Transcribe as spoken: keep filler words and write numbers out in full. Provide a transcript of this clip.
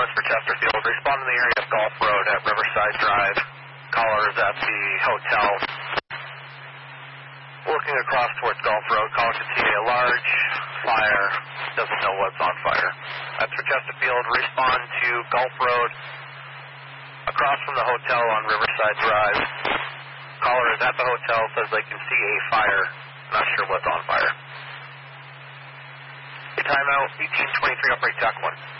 West for Chesterfield. Respond to the area of Gulf Road at Riverside Drive. Caller is at the hotel. Looking across towards Gulf Road, caller can see a large fire. Doesn't know what's on fire. That's for Chesterfield. Respond to Gulf Road across from the hotel on Riverside Drive. Caller is at the hotel, says they can see a fire. Not sure what's on fire. Your timeout, eighteen twenty-three, operate Jack one.